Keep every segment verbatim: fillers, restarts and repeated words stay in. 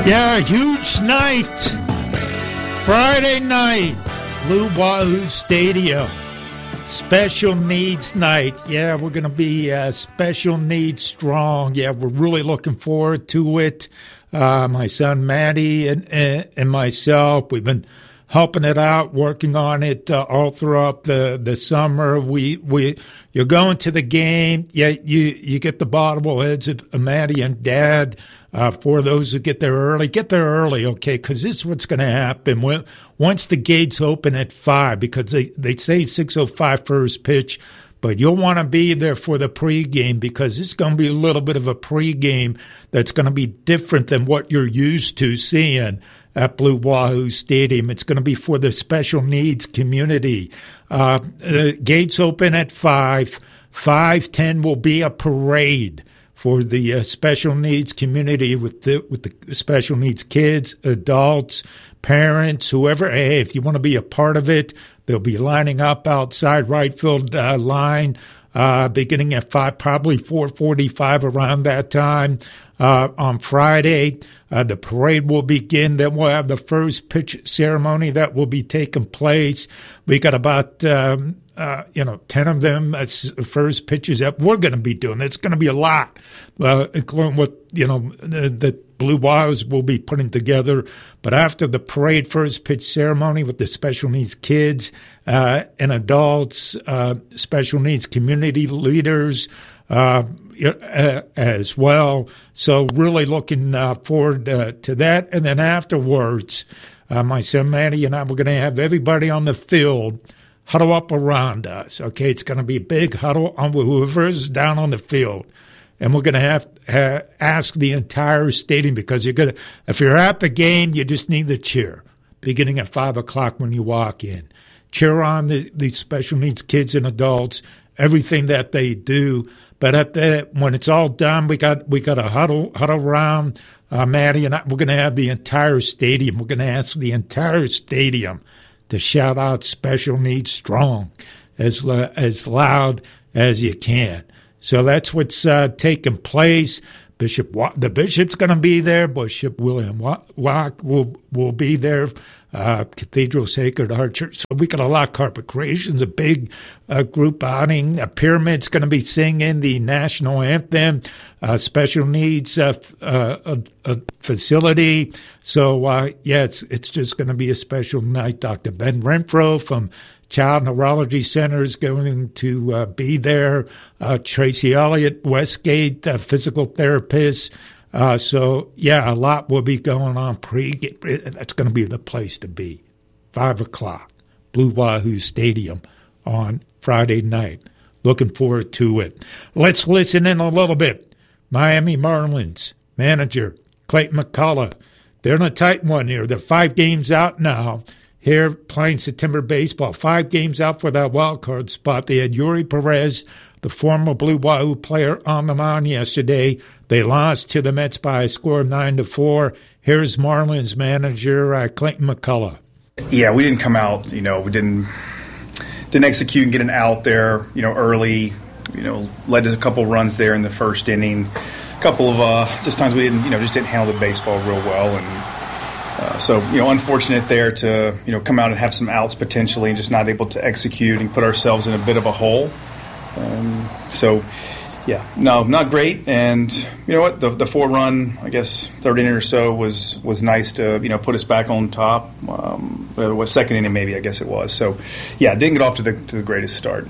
Yeah, huge night. Friday night, Blue Wahoo Stadium. Special needs night. Yeah, we're going to be uh, special needs strong. Yeah, we're really looking forward to it. Uh, my son Maddie and, and, and myself, we've been helping it out, working on it uh, all throughout the, the summer. We we you're going to the game. Yeah, you you get the bobbleheads of Maddie and Dad. Uh, for those who get there early, get there early, okay? Because this is what's going to happen when, once the gates open at five. Because they they say six oh five first pitch, but you'll want to be there for the pregame because it's going to be a little bit of a pregame that's going to be different than what you're used to seeing at Blue Wahoo Stadium. It's going to be for the special needs community. Uh, the gates open at five. five ten will be a parade for the uh, special needs community with the with the special needs kids, adults, parents, whoever. Hey, if you want to be a part of it, they'll be lining up outside right field uh, line uh, beginning at five, probably four forty-five around that time uh, on Friday. Uh, the parade will begin. Then we'll have the first pitch ceremony that will be taking place. We got about um, uh, you know ten of them as first pitches that we're going to be doing. It's going to be a lot, uh, including what you know the, the Blue Wahoos will be putting together. But after the parade, first pitch ceremony with the special needs kids uh, and adults, uh, special needs community leaders. Uh, uh, as well. So really looking uh, forward uh, to that. And then afterwards, uh, my son Maddie and I, we're going to have everybody on the field huddle up around us. Okay, it's going to be a big huddle on whoever's down on the field. And we're going to have to uh, ask the entire stadium because you're going to, if you're at the game, you just need the cheer beginning at five o'clock when you walk in. Cheer on the, the special needs kids and adults, everything that they do. But at the when it's all done, we got we got a huddle huddle around. Uh, Maddie and I, we're going to have the entire stadium. We're going to ask the entire stadium to shout out "Special Needs Strong" as uh, as loud as you can. So that's what's uh, taking place. Bishop the bishop's going to be there. Bishop William Wack will will be there. Uh, Cathedral Sacred Heart Church. So we got a lot of carpet creations, a big uh, group outing. A Pyramid's going to be singing the national anthem, uh, special needs uh, uh, a, a facility. So, uh, yeah, it's, it's just going to be a special night. Doctor Ben Renfro from Child Neurology Center is going to uh, be there. Uh, Tracy Elliott, Westgate, uh, physical therapist. Uh, so, yeah, a lot will be going on pre. That's going to be the place to be. Five o'clock, Blue Wahoo Stadium on Friday night. Looking forward to it. Let's listen in a little bit. Miami Marlins manager Clayton McCullough. They're in a tight one here. They're five games out now. Here playing September baseball. Five games out for that wild card spot. They had Yuri Perez, the former Blue Wahoo player, on the mound yesterday. They lost to the Mets by a score of nine to four. Here's Marlins manager uh, Clayton McCullough. Yeah, we didn't come out. You know, we didn't didn't execute and get an out there. You know, early. You know, led to a couple runs there in the first inning. A couple of uh, just times we didn't. You know, just didn't handle the baseball real well, and uh, so you know, unfortunate there to you know come out and have some outs potentially, and just not able to execute and put ourselves in a bit of a hole. Um, so. Yeah, no, not great. And you know what? The the four run, I guess, third inning or so was was nice to you know put us back on top. Um, it was second inning maybe, I guess it was. So, yeah, didn't get off to the to the greatest start.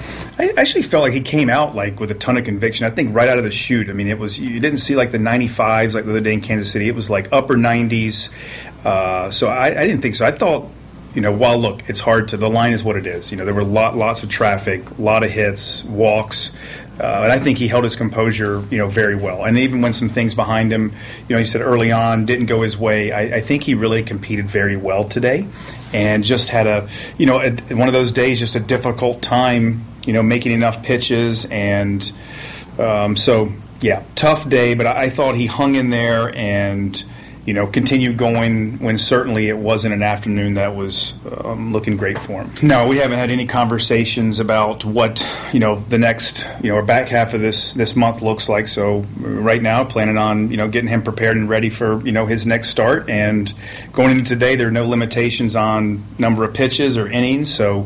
I actually felt like he came out like with a ton of conviction. I think right out of the chute. I mean, it was you didn't see like the ninety-fives like the other day in Kansas City. It was like upper nineties. Uh, so I, I didn't think so. I thought. You know, while, look, it's hard to – the line is what it is. You know, there were lot, lots of traffic, a lot of hits, walks. Uh, and I think he held his composure, you know, very well. And even when some things behind him, you know, he said early on didn't go his way, I, I think he really competed very well today and just had a, you know, a, one of those days, just a difficult time, you know, making enough pitches. And um, so, yeah, tough day. But I, I thought he hung in there and – you know, continue going when certainly it wasn't an afternoon that was um, looking great for him. No, we haven't had any conversations about what, you know, the next, you know, or back half of this this month looks like. So right now, planning on, you know, getting him prepared and ready for, you know, his next start. And going into today, there are no limitations on number of pitches or innings. So,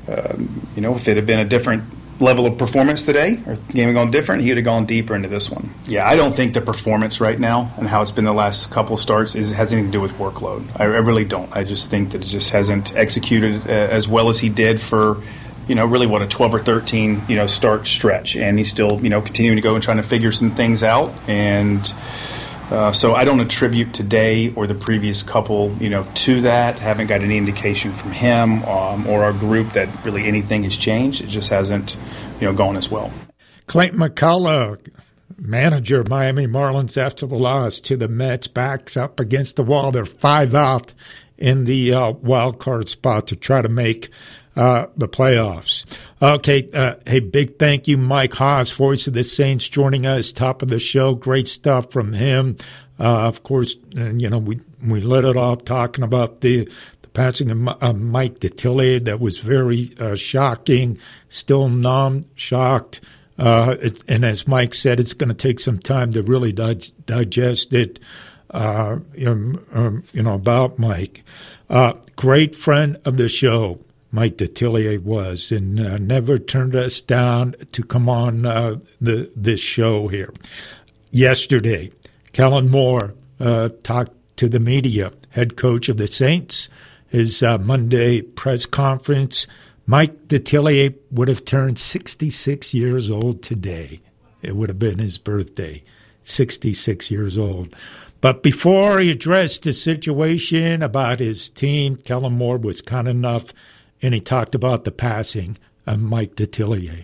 um, you know, if it had been a different level of performance today, or the game had gone different, he would have gone deeper into this one. Yeah, I don't think the performance right now and how it's been the last couple of starts is has anything to do with workload. I, I really don't. I just think that it just hasn't executed uh, as well as he did for, you know, really what, a twelve or thirteen, you know, start stretch. And he's still, you know, continuing to go and trying to figure some things out. And uh, so I don't attribute today or the previous couple, you know, to that. Haven't got any indication from him um, or our group that really anything has changed. It just hasn't, you know, gone as well. Clayton McCullough, manager of Miami Marlins after the loss to the Mets, backs up against the wall. They're five out in the uh, wild card spot to try to make uh, the playoffs. Okay, uh, hey, big thank you, Mike Haas, voice of the Saints, joining us, top of the show. Great stuff from him. Uh, of course, and, you know, we we let it off talking about the, the passing of uh, Mike Detillier. That was very uh, shocking. Still numb, shocked. Uh, it, and as Mike said, it's going to take some time to really dig- digest it, uh, um, um, you know, about Mike. Uh, great friend of the show, Mike Detillier was, and uh, never turned us down to come on uh, the this show here. Yesterday, Kellen Moore uh, talked to the media, head coach of the Saints, his uh, Monday press conference. Mike Detillier would have turned sixty-six years old today. It would have been his birthday, sixty-six years old. But before he addressed the situation about his team, Kellen Moore was kind enough, and he talked about the passing of Mike Detillier.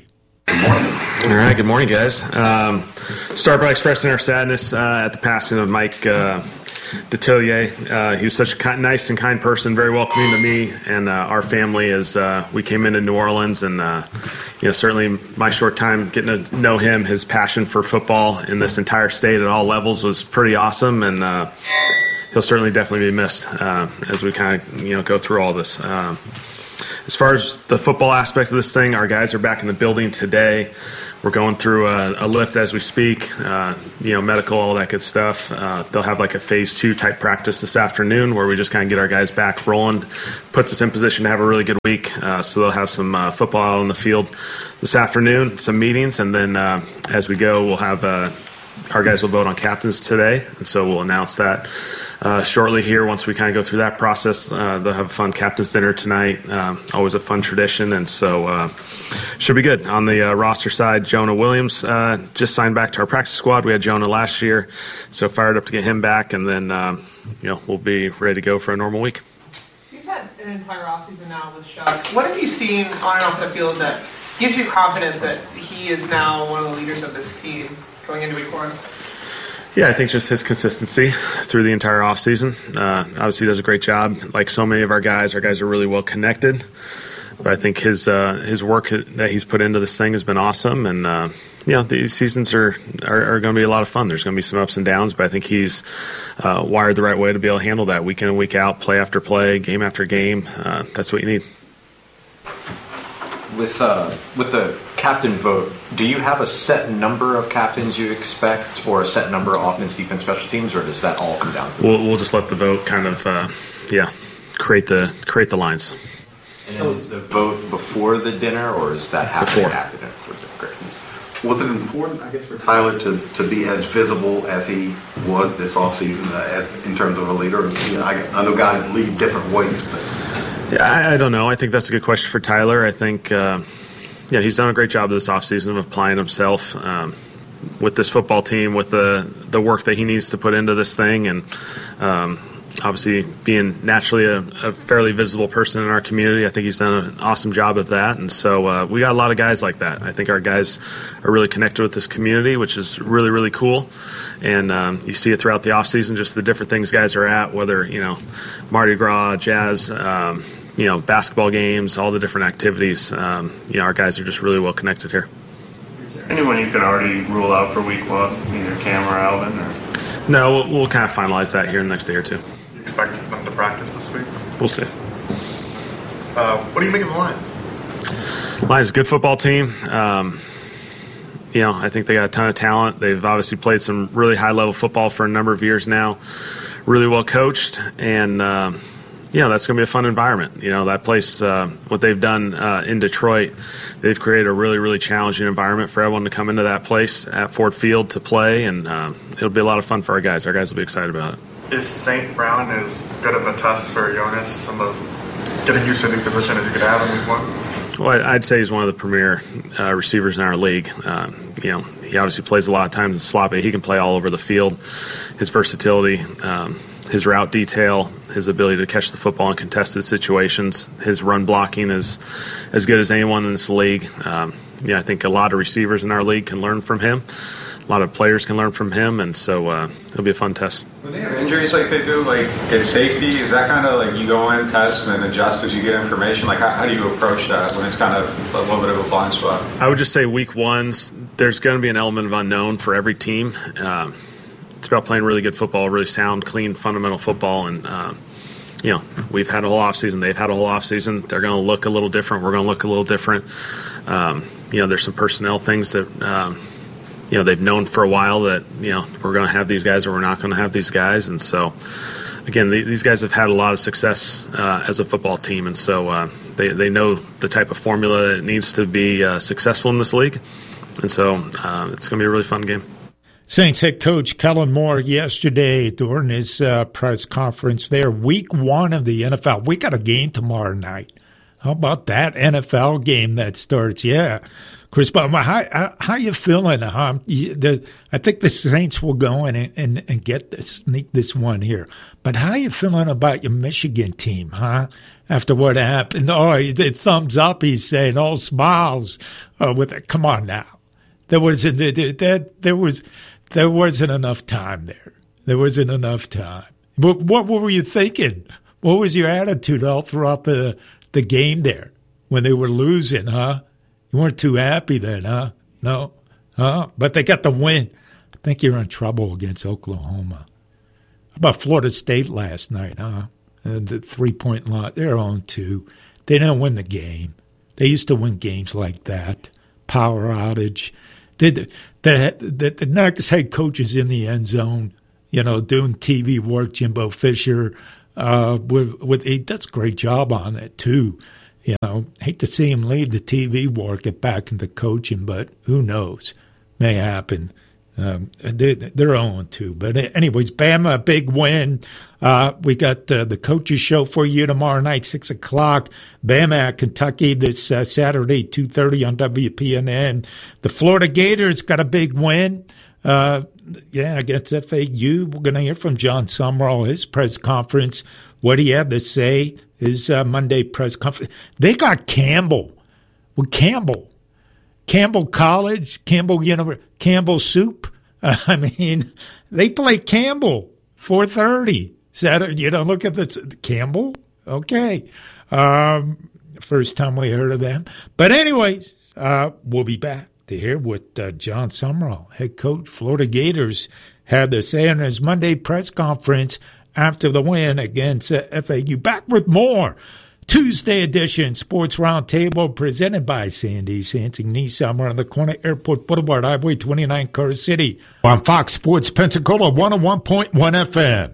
All right, good morning, guys. Um, start by expressing our sadness uh, at the passing of Mike uh, Detillier. Uh, he was such a kind, nice and kind person, very welcoming to me and uh, our family as uh, we came into New Orleans. And, uh, you know, certainly my short time getting to know him, his passion for football in this entire state at all levels was pretty awesome. And uh, he'll certainly definitely be missed uh, as we kind of, you know, go through all this. Uh, As far as the football aspect of this thing, our guys are back in the building today. We're going through a, a lift as we speak, uh, you know, medical, all that good stuff. Uh, they'll have like a phase two type practice this afternoon where we just kind of get our guys back rolling, puts us in position to have a really good week. Uh, so they'll have some uh, football out on the field this afternoon, some meetings, and then uh, as we go, we'll have uh, our guys will vote on captains today, and so we'll announce that uh, shortly here. Once we kind of go through that process, uh, they'll have a fun captain's dinner tonight. Um, always a fun tradition, and so uh, should be good. On the uh, roster side, Jonah Williams uh, just signed back to our practice squad. We had Jonah last year, so fired up to get him back, and then um, you know we'll be ready to go for a normal week. You've had an entire offseason now with Chuck. What have you seen on and off the field that gives you confidence that he is now one of the leaders of this team going into week one? Yeah, I think just his consistency through the entire offseason. Uh, obviously, he does a great job. Like so many of our guys, our guys are really well connected. But I think his uh, his work that he's put into this thing has been awesome. And, uh, you know, these seasons are, are, are going to be a lot of fun. There's going to be some ups and downs, but I think he's uh, wired the right way to be able to handle that week in and week out, play after play, game after game. Uh, that's what you need. With uh, with the captain vote, do you have a set number of captains you expect, or a set number of offense, defense, special teams, or does that all come down to? We'll we'll just let the vote kind of, uh, yeah, create the create the lines. And is the vote before the dinner, or is that happening Before. after dinner? Great. Was it important, I guess, for Tyler to, to be as visible as he was this offseason uh, as, in terms of a leader? You know, I, I know guys lead different ways, but. Yeah, I, I don't know. I think that's a good question for Tyler. I think, uh, yeah, he's done a great job this offseason of applying himself um, with this football team, with the the work that he needs to put into this thing, and um, obviously being naturally a, a fairly visible person in our community. I think he's done an awesome job of that, and so uh, we got a lot of guys like that. I think our guys are really connected with this community, which is really, really cool. And um, you see it throughout the offseason, just the different things guys are at, whether, you know, Mardi Gras, jazz, um, you know, basketball games, all the different activities. Um, you know, our guys are just really well connected here. Is there anyone you can already rule out for week one, either Cam or Alvin? Or? No, we'll, we'll kind of finalize that here in the next day or two. You expect them to practice this week? We'll see. Uh, what do you make of the Lions? Lions, good football team. Um, you know, I think they got a ton of talent. They've obviously played some really high-level football for a number of years now. Really well coached, and uh, you know, that's going to be a fun environment. You know, that place, uh, what they've done uh, in Detroit, they've created a really, really challenging environment for everyone to come into that place at Ford Field to play, and uh, it'll be a lot of fun for our guys. Our guys will be excited about it. Is Saint Brown as good of a test for Jonas and the getting used to a new position as you could have in week one? Well, I'd say he's one of the premier uh, receivers in our league. Uh, you know, he obviously plays a lot of times in slot, but he can play all over the field. His versatility, um, his route detail, his ability to catch the football in contested situations, his run blocking is as good as anyone in this league. Um, yeah, I think a lot of receivers in our league can learn from him. A lot of players can learn from him, and so uh, it'll be a fun test. When they have injuries like they do, like at safety, is that kind of like you go in, test, and adjust as you get information? Like how, how do you approach that when it's kind of a little bit of a blind spot? I would just say week ones, there's going to be an element of unknown for every team. Um, it's about playing really good football, really sound, clean, fundamental football, and um, you know, we've had a whole offseason. They've had a whole offseason. They're going to look a little different. We're going to look a little different. Um, you know, there's some personnel things that um, – you know, they've known for a while that, you know, we're going to have these guys or we're not going to have these guys. And so, again, the, these guys have had a lot of success uh, as a football team. And so uh, they, they know the type of formula that needs to be uh, successful in this league. And so uh, it's going to be a really fun game. Saints head coach Kellen Moore yesterday during his uh, press conference there, week one of the N F L. We got a game tomorrow night. How about that N F L game that starts? Yeah. Chris, how, how, how you feeling? Huh? The, I think the Saints will go in and, and, and get this, sneak this one here. But how you feeling about your Michigan team, huh? After what happened? Oh, he did thumbs up, he's saying, all smiles. Uh, with it. Come on now. There wasn't, there, there, was, there wasn't enough time there. There wasn't enough time. But what were you thinking? What was your attitude all throughout the, the game there when they were losing, huh? You weren't too happy then, huh? No? Huh? But they got the win. I think you're in trouble against Oklahoma. How about Florida State last night, huh? And the three-point loss. They're on two. They didn't win the game. They used to win games like that. Power outage. The, the, the, the next head coach is in the end zone, you know, doing T V work, Jimbo Fisher. Uh, with, with, he does a great job on it, too. You know, hate to see him leave the T V work, get back into coaching, but who knows? May happen. Um, they, they're oh and two. But anyways, Bama, a big win. Uh, we got uh, the coaches show for you tomorrow night, six o'clock. Bama at Kentucky this uh, Saturday, two thirty on W P N N. The Florida Gators got a big win. Uh, yeah, against F A U. We're going to hear from John Sumrall, his press conference, what he had to say, his uh, Monday press conference. They got Campbell. Well, Campbell. Campbell College, Campbell University, Campbell Soup. Uh, I mean, they play Campbell, four thirty. Saturday, you know, look at this. Campbell? Okay. Um, first time we heard of them. But anyways, uh, we'll be back to hear what uh, John Sumrall, head coach, Florida Gators, had to say in his Monday press conference after the win against uh, F A U. Back with more. Tuesday edition Sports Roundtable presented by Sandy Sansing Nissan on the corner Airport Boulevard, Highway twenty-nine, Carter City. On Fox Sports Pensacola, one oh one point one F M.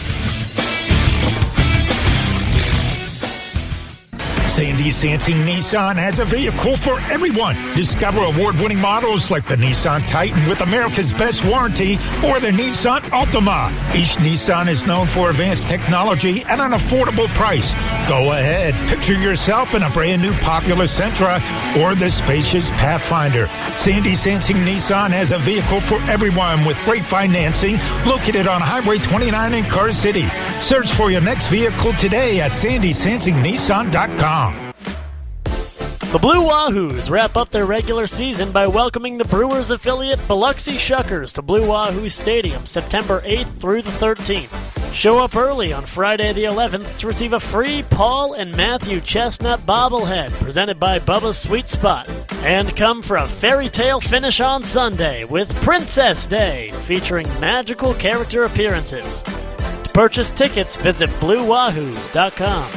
Sandy Sansing Nissan has a vehicle for everyone. Discover award-winning models like the Nissan Titan with America's best warranty or the Nissan Altima. Each Nissan is known for advanced technology at an affordable price. Go ahead, picture yourself in a brand-new popular Sentra or the spacious Pathfinder. Sandy Sansing Nissan has a vehicle for everyone with great financing located on Highway twenty-nine in Carter City. Search for your next vehicle today at sandy sansing nissan dot com. The Blue Wahoos wrap up their regular season by welcoming the Brewers affiliate Biloxi Shuckers to Blue Wahoo Stadium September eighth through the thirteenth. Show up early on Friday the eleventh to receive a free Paul and Matthew Chestnut bobblehead presented by Bubba's Sweet Spot. And come for a fairy tale finish on Sunday with Princess Day, featuring magical character appearances. To purchase tickets, visit blue wahoos dot com.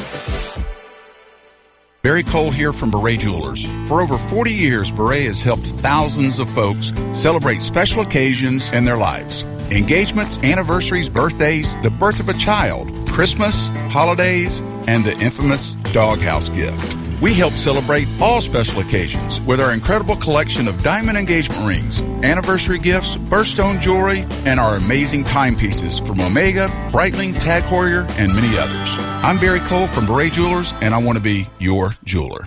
Barry Cole here from Beret Jewelers. For over forty years, Beret has helped thousands of folks celebrate special occasions in their lives. Engagements, anniversaries, birthdays, the birth of a child, Christmas, holidays, and the infamous doghouse gift. We help celebrate all special occasions with our incredible collection of diamond engagement rings, anniversary gifts, birthstone jewelry, and our amazing timepieces from Omega, Breitling, Tag Heuer, and many others. I'm Barry Cole from Beret Jewelers, and I want to be your jeweler.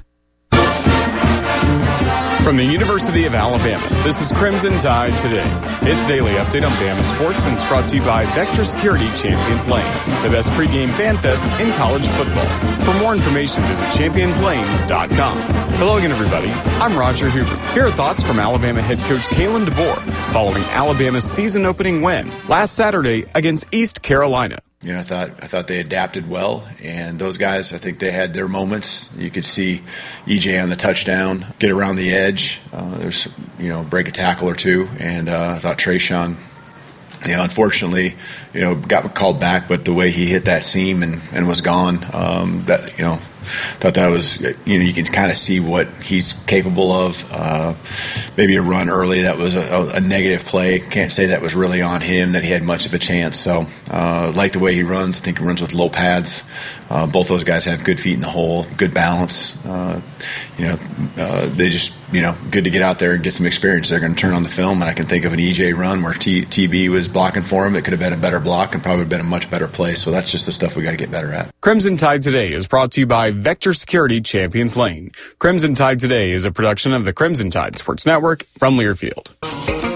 From the University of Alabama, this is Crimson Tide Today. Its daily update on Bama sports, and it's brought to you by Vector Security Champions Lane, the best pregame fan fest in college football. For more information, visit champions lane dot com. Hello again, everybody. I'm Roger Hoover. Here are thoughts from Alabama head coach Kalen DeBoer following Alabama's season-opening win last Saturday against East Carolina. You know, I thought I thought they adapted well, and those guys, I think they had their moments. You could see E J on the touchdown, get around the edge. Uh, there's, you know, break a tackle or two, and uh, I thought Trayshawn, you know, unfortunately, you know, got called back, but the way he hit that seam and, and was gone, um, that, you know, thought that was, you know, you can kind of see what he's capable of. Uh, maybe a run early that was a, a negative play. Can't say that was really on him, that he had much of a chance. So uh, like the way he runs. I think he runs with low pads. Uh, both those guys have good feet in the hole, good balance. Uh, you know, uh, they just, you know, good to get out there and get some experience. They're going to turn on the film, and I can think of an E J run where T- TB was blocking for him. It could have been a better block and probably been a much better play. So that's just the stuff we got to get better at. Crimson Tide Today is brought to you by Vector Security Champions Lane. Crimson Tide Today is a production of the Crimson Tide Sports Network from Learfield.